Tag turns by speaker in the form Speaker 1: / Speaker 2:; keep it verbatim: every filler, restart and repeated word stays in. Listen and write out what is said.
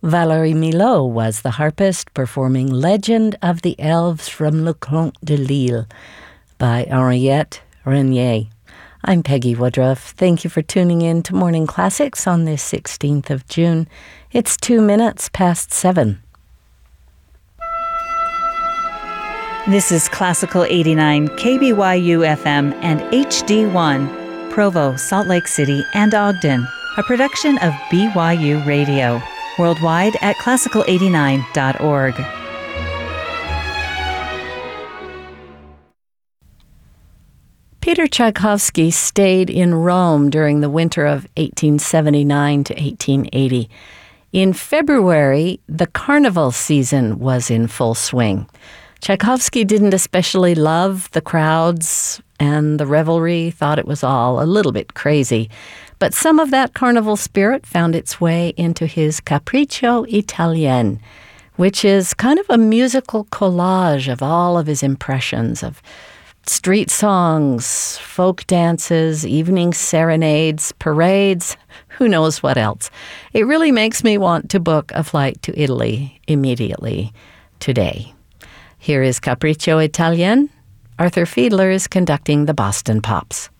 Speaker 1: Valérie Milhaud was the harpist performing Legend of the Elves from Le Conte de Lille by Henriette Renier. I'm Peggy Woodruff. Thank you for tuning in to Morning Classics on this sixteenth of June. It's two minutes past seven.
Speaker 2: This is Classical eighty-nine, K B Y U F M and H D one, Provo, Salt Lake City, and Ogden, a production of B Y U Radio. Worldwide at classical eighty-nine dot org.
Speaker 1: Peter Tchaikovsky stayed in Rome during the winter of eighteen seventy-nine to eighteen eighty. In February, the carnival season was in full swing. Tchaikovsky didn't especially love the crowds and the revelry, thought it was all a little bit crazy. But some of that carnival spirit found its way into his Capriccio Italien, which is kind of a musical collage of all of his impressions of street songs, folk dances, evening serenades, parades, who knows what else. It really makes me want to book a flight to Italy immediately today. Here is Capriccio Italien. Arthur Fiedler is conducting the Boston Pops.